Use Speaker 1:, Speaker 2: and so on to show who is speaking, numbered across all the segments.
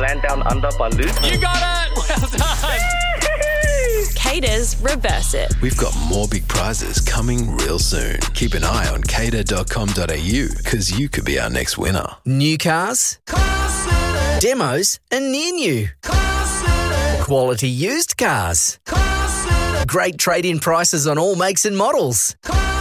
Speaker 1: land down under Baloo.
Speaker 2: You got it! Well done!
Speaker 3: Cater's Reverse It.
Speaker 4: We've got more big prizes coming real soon. Keep an eye on cater.com.au because you could be our next winner.
Speaker 5: New cars, demos and near new. Quality used cars. Great trade-in prices on all makes and models.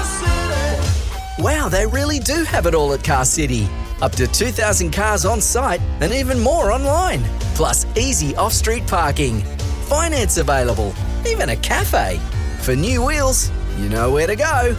Speaker 5: Wow, they really do have it all at Car City. Up to 2,000 cars on site and even more online. Plus easy off-street parking. Finance available. Even a cafe. For new wheels, you know where to go.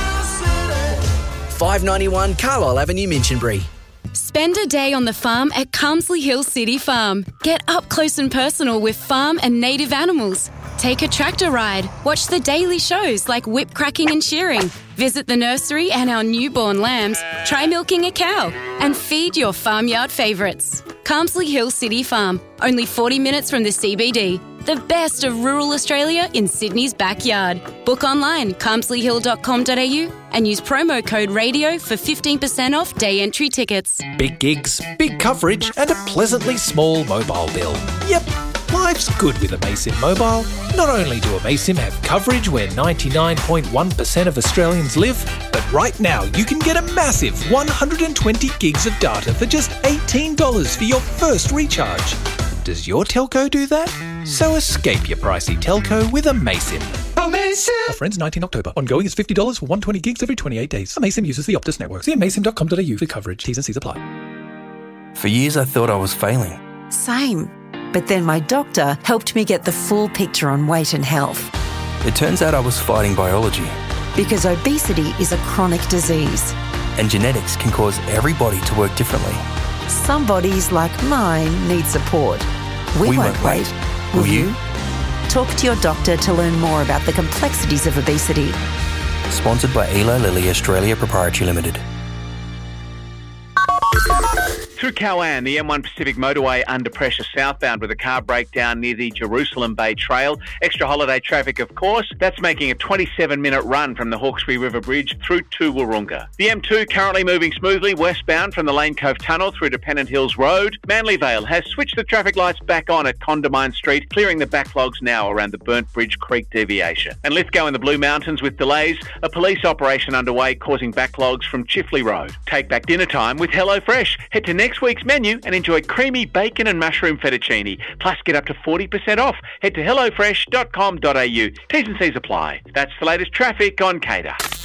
Speaker 5: 591 Carlisle Avenue, Minchinbury.
Speaker 6: Spend a day on the farm at Carmsley Hill City Farm. Get up close and personal with farm and native animals. Take a tractor ride. Watch the daily shows like whip cracking and shearing. Visit the nursery and our newborn lambs. Try milking a cow. And feed your farmyard favourites. Carmsley Hill City Farm. Only 40 minutes from the CBD. The best of rural Australia in Sydney's backyard. Book online, carmsleyhill.com.au and use promo code RADIO for 15% off day entry tickets.
Speaker 7: Big gigs, big coverage and a pleasantly small mobile bill. Yep, life's good with Amaysim Mobile. Not only do Amaysim have coverage where 99.1% of Australians live, but right now you can get a massive 120 gigs of data for just $18 for your first recharge. Does your telco do that? So escape your pricey telco with Amaysim.
Speaker 8: Amaysim!
Speaker 7: Offer ends 19 October. Ongoing is $50 for 120 gigs every 28 days. Amaysim uses the Optus network. See amaysim.com.au for coverage. T's and C's apply.
Speaker 9: For years I thought I was failing.
Speaker 10: Same. But then my doctor helped me get the full picture on weight and health.
Speaker 9: It turns out I was fighting biology.
Speaker 10: Because obesity is a chronic disease.
Speaker 9: And genetics can cause every body to work differently.
Speaker 10: Some bodies, like mine, need support. We won't wait. Will you? Talk to your doctor to learn more about the complexities of obesity.
Speaker 9: Sponsored by Eli Lilly Australia Proprietary Limited.
Speaker 11: Through Cowan, the M1 Pacific motorway under pressure southbound with a car breakdown near the Jerusalem Bay Trail. Extra holiday traffic, of course. That's making a 27-minute run from the Hawkesbury River Bridge through to Wahroonga. The M2 currently moving smoothly westbound from the Lane Cove Tunnel through to Pennant Hills Road. Manly Vale has switched the traffic lights back on at Condamine Street, clearing the backlogs now around the Burnt Bridge Creek deviation. And Lithgow in the Blue Mountains with delays. A police operation underway causing backlogs from Chifley Road. Take back dinner time with HelloFresh. Head to next week's menu and enjoy creamy bacon and mushroom fettuccine. Plus, get up to 40% off. Head to hellofresh.com.au. T's and C's apply. That's the latest traffic on Cater.